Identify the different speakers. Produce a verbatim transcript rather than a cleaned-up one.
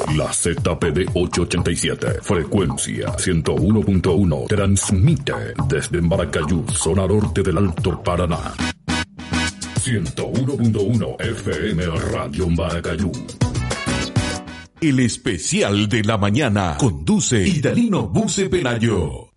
Speaker 1: La Z P D ochocientos ochenta y siete, frecuencia ciento uno punto uno, transmite desde Maracayú, zona norte del Alto Paraná. ciento uno punto uno F M Radio Maracayú.
Speaker 2: El especial de la mañana conduce Idalino Buce Pelayo.